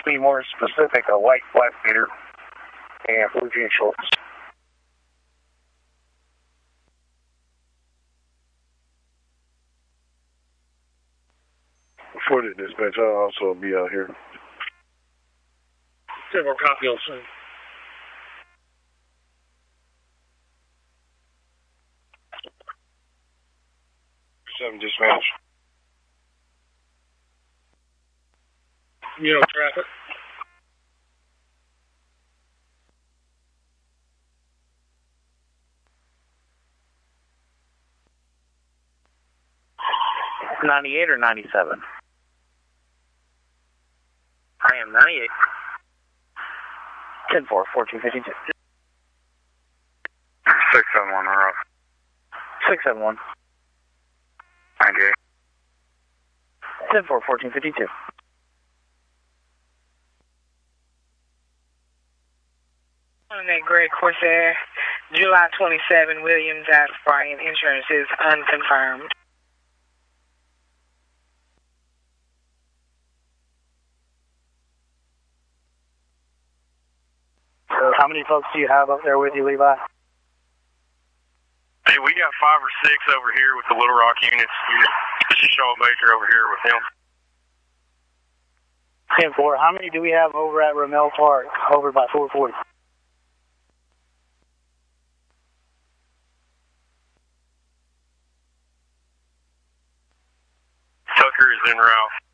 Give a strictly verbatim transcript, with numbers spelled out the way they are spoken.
be more specific, a white flat beater and blue jean shorts. For the dispatch, I'll also be out here. Several copy on soon. Seven dispatch. You know traffic. ninety-eight or ninety-seven? I am ninety-eight. ten four, fourteen fifty-two. six seven one, we're off. six seven one. ninety-eight. ten four, fourteen fifty-two. On that Greg Corsair, July twenty-seventh, Williams Ave, Bryan, insurance is unconfirmed. So how many folks do you have up there with you, Levi? Hey, we got five or six over here with the Little Rock units. This is Shaw Baker over here with him. ten four, how many do we have over at Ramel Park, over by four forty? Tucker is en route.